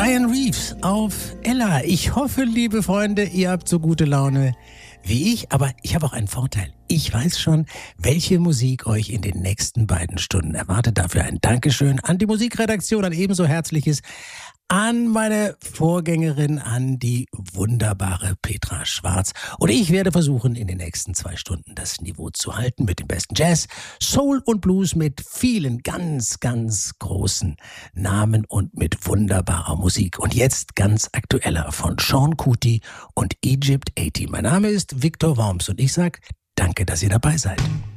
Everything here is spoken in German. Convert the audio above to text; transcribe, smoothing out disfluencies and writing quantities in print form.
Diane Reeves auf Ella. Ich hoffe, liebe Freunde, ihr habt so gute Laune wie ich, aber ich habe auch einen Vorteil. Ich weiß schon, welche Musik euch in den nächsten beiden Stunden erwartet. Dafür ein Dankeschön an die Musikredaktion, ein ebenso herzliches an meine Vorgängerin, an die wunderbare Petra Schwarz. Und ich werde versuchen, in den nächsten 2 Stunden das Niveau zu halten mit dem besten Jazz, Soul und Blues, mit vielen ganz, ganz großen Namen und mit wunderbarer Musik. Und jetzt ganz aktueller von Sean Kuti und Egypt 80. Mein Name ist Victor Worms und ich sage danke, dass ihr dabei seid.